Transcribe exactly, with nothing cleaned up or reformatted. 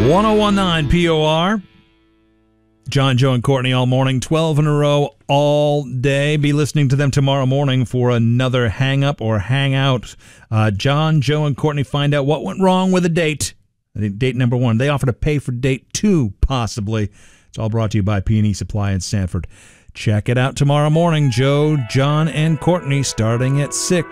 one oh one point nine P O R. John, Joe, and Courtney all morning, twelve in a row all day. Be listening to them tomorrow morning for another hang up or hang out. Uh, John, Joe, and Courtney find out what went wrong with a date. Date number one. They offer to pay for date two, possibly. It's all brought to you by P and E Supply in Sanford. Check it out tomorrow morning. Joe, John, and Courtney starting at six.